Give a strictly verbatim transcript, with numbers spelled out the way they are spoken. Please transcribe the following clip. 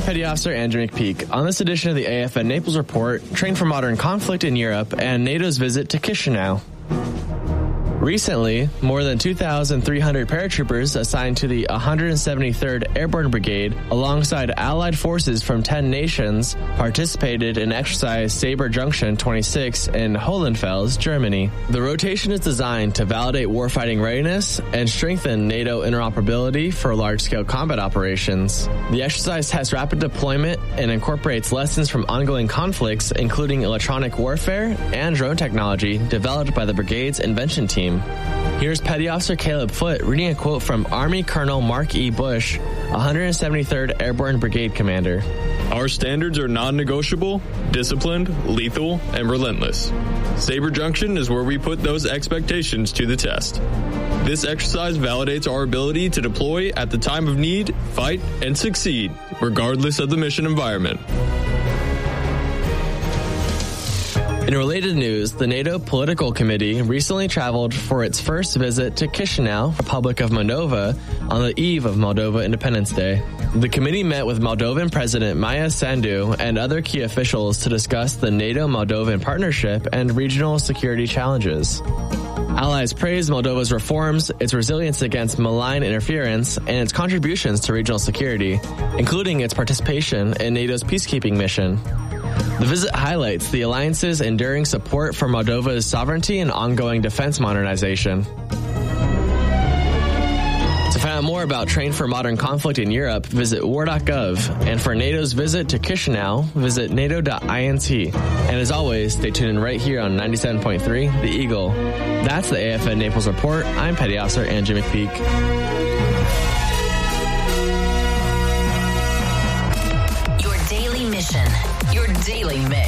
Petty Officer Andrew McPeak. On this edition of the A F N Naples Report, Train for Modern Conflict in Europe and NATO's visit to Chisinau. Recently, more than two thousand three hundred paratroopers assigned to the one hundred seventy-third Airborne Brigade, alongside allied forces from ten nations, participated in exercise Sabre Junction twenty-six in Hohenfels, Germany. The rotation is designed to validate warfighting readiness and strengthen NATO interoperability for large-scale combat operations. The exercise tests rapid deployment and incorporates lessons from ongoing conflicts, including electronic warfare and drone technology developed by the brigade's invention team. Here's Petty Officer Caleb Foote reading a quote from Army Colonel Mark E. Bush, one hundred seventy-third Airborne Brigade Commander. Our standards are non-negotiable, disciplined, lethal, and relentless. Sabre Junction is where we put those expectations to the test. This exercise validates our ability to deploy at the time of need, fight, and succeed, regardless of the mission environment. In related news, the NATO Political Committee recently traveled for its first visit to Chisinau, Republic of Moldova, on the eve of Moldova Independence Day. The committee met with Moldovan President Maia Sandu and other key officials to discuss the NATO-Moldovan partnership and regional security challenges. Allies praised Moldova's reforms, its resilience against malign interference, and its contributions to regional security, including its participation in NATO's peacekeeping mission. The visit highlights the alliance's enduring support for Moldova's sovereignty and ongoing defense modernization. To find out more about Train for Modern Conflict in Europe, visit war dot gov. And for NATO's visit to Chisinau, visit nato dot int. And as always, stay tuned in right here on ninety-seven point three The Eagle. That's the A F N Naples Report. I'm Petty Officer Andrew McPeak. Your daily mission, your daily mix.